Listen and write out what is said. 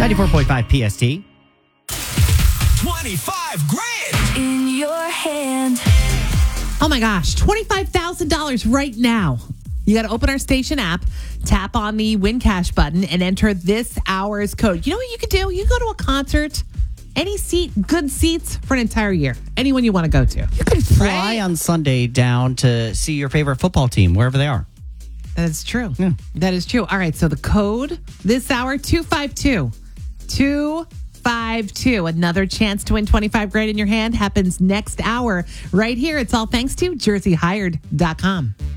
94.5 PST. 25 grand in your hand. Oh my gosh, $25,000 right now. You got to open our station app, tap on the Win Cash button, and enter this hour's code. You know what you could do? You go to a concert, any seat, good seats for an entire year. Anyone you want to go to. You can fly on Sunday down to see your favorite football team, wherever they are. That's true. Yeah. That is true. All right, so the code this hour, 252. 252. Another chance to win 25 grand in your hand happens next hour right here. It's all thanks to jerseyhired.com.